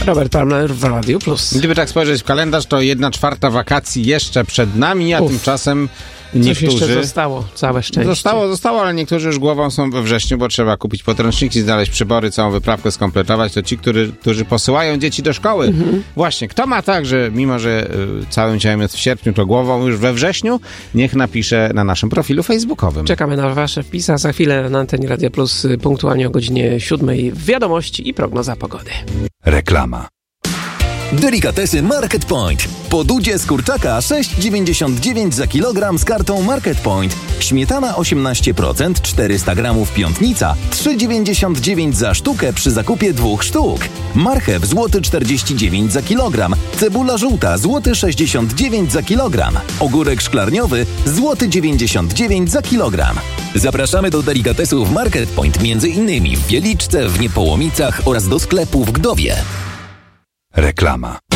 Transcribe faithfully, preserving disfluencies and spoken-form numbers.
Robert Palmer w Radiu Plus. Gdyby tak spojrzeć w kalendarz, to jedna czwarta wakacji jeszcze przed nami, a Uf. tymczasem niektórzy... Coś jeszcze zostało, całe szczęście. Zostało, zostało, ale niektórzy już głową są we wrześniu, bo trzeba kupić podręczniki, znaleźć przybory, całą wyprawkę skompletować. To ci, którzy, którzy posyłają dzieci do szkoły. Mhm. Właśnie, kto ma tak, że mimo, że y, całym ciałem jest w sierpniu, to głową już we wrześniu, niech napisze na naszym profilu facebookowym. Czekamy na wasze wpisy, a za chwilę na antenie Radia Plus punktualnie o godzinie siódmej wiadomości i prognoza pogody. Reklama. Delikatesy Market Point. Po dudzie z kurczaka sześć dziewięćdziesiąt dziewięć za kilogram z kartą Market Point. Śmietana osiemnaście procent, czterysta gramów piątnica, trzy dziewięćdziesiąt dziewięć za sztukę przy zakupie dwóch sztuk. Marchew złoty czterdzieści dziewięć za kilogram. Cebula żółta złoty sześćdziesiąt dziewięć za kilogram. Ogórek szklarniowy złoty dziewięćdziesiąt dziewięć za kilogram. Zapraszamy do delikatesów Market Point, między innymi w Wieliczce, w Niepołomicach oraz do sklepu w Gdowie. Reklama.